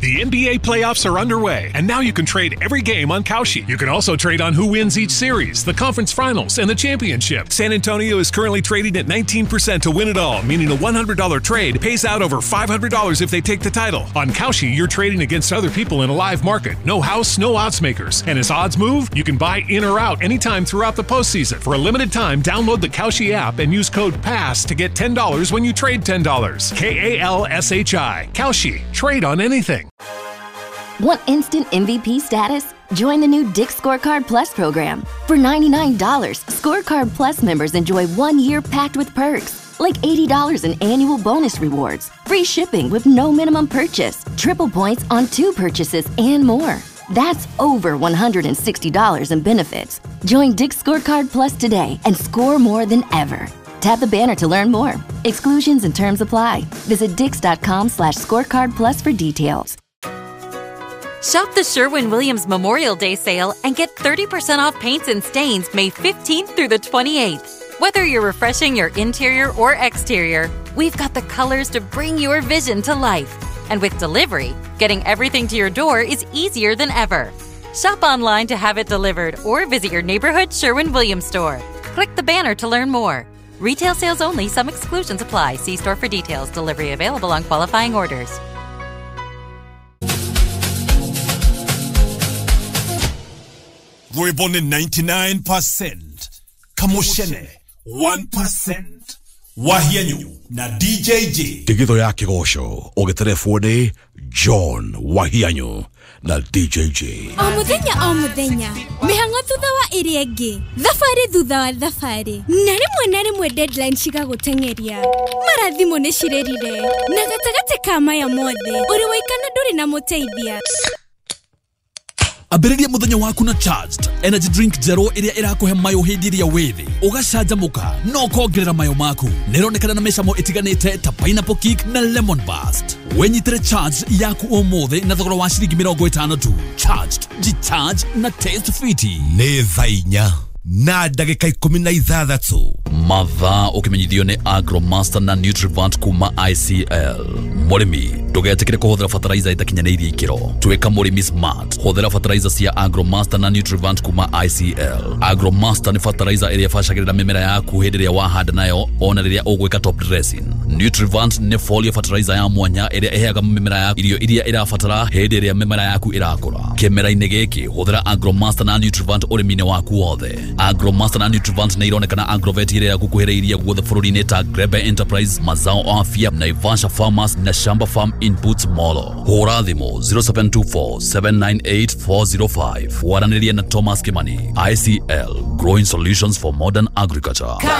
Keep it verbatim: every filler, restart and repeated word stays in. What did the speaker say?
The N B A playoffs are underway, and now you can trade every game on Kalshi. You can also trade on who wins each series, the conference finals, and the championship. San Antonio is currently trading at nineteen percent to win it all, meaning a one hundred dollars trade pays out over five hundred dollars if they take the title. On Kalshi, you're trading against other people in a live market. No house, no odds makers. And as odds move, you can buy in or out anytime throughout the postseason. For a limited time, download the Kalshi app and use code PASS to get ten dollars when you trade ten dollars. K A L S H I. Kalshi. Trade on anything. Want instant M V P status? Join the new Dick's Scorecard Plus program. For ninety-nine dollars, Scorecard Plus members enjoy one year packed with perks, like eighty dollars in annual bonus rewards, free shipping with no minimum purchase, triple points on two purchases, and more. That's over one hundred sixty dollars in benefits. Join Dick's Scorecard Plus today and score more than ever. Tap the banner to learn more. Exclusions and terms apply. Visit dix.com slash scorecard plus for details. Shop the Sherwin-Williams Memorial Day sale and get thirty percent off paints and stains May fifteenth through the twenty-eighth. Whether you're refreshing your interior or exterior, we've got the colors to bring your vision to life. And with delivery, getting everything to your door is easier than ever. Shop online to have it delivered or visit your neighborhood Sherwin-Williams store. Click the banner to learn more. Retail sales only. Some exclusions apply. See store for details. Delivery available on qualifying orders. Rwebone ninety-nine percent. Kamoshene one percent. Wahianyu na D J J. Tigitho ya kigosho ogeterefone John Wahianyu na D J J. O muthenya o muthenya mihango thutha wa iri enge thafari thutha wa thafari na rimwe na rimwe deadline cigagutengeria marathimo ni cirerire na gatagate kama ya mothe uri waikana nduri na muteithia. Abiriria muthenya waku na Charged Energy Drink Zero iria irakuhe mayo hindi ya withi ugacanjamuka no kongerera mayo maku nironekana na mecamo itiganite ta pineapple kick na lemon burst wenyitire Charged yaku omothe na thogora wa ciringi mirongo itano tu. Charged G-Charge na Taste Fiti Nĩ thaa inya na ndagĩka ikũmi na ithathatũ. Mathaa ukimenyithio ni Agromaster na Nutrivant kuma I C L. Murimi ndugetikire kuhuthira fertilizer itakinyanĩirie ikiro. Tweka murimi smart. Huthira fertilizer cia Agromaster na Nutrivant kuma I C L. Agromaster ni fertilizer iria bacagĩrĩra mĩmera yaku hĩndĩ ĩrĩa wahanda nayo ona rĩrĩa ũgwĩka top dressing. Nutrivant ni foliar fertilizer ya mwanya iria iheaga mĩmera yaku irio iria irabatara hĩndĩ ĩrĩa mĩmera yaku irakũra. Kĩmera-inĩ gĩkĩ huthira Agromaster na Nutrivant ũrĩmi-inĩ waku wothe. Agromaster na Nutrivant nĩ ironekana Agrovet iria gukuhĩrĩirie guothe bũrũri-inĩ ta Grebe Enterprise, Mazao Afya, Naivasha Farmers na Shamba Farm Inputs Molo. Hũra thimũ zero seven two four seven nine eight four zero five. Waranĩria na Thomas Kimani. I C L, Growing Solutions for Modern Agriculture.